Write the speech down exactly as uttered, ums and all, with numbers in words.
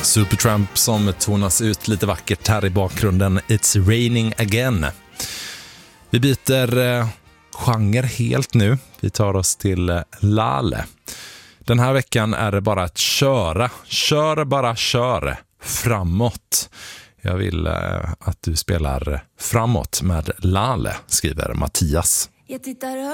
Supertramp som tonas ut lite vackert här i bakgrunden. It's raining again. Vi byter eh, genre helt nu. Vi tar oss till eh, Laleh. Den här veckan är det bara att köra. Kör bara kör framåt. Jag vill eh, att du spelar framåt med Laleh, skriver Mattias. Jag tittar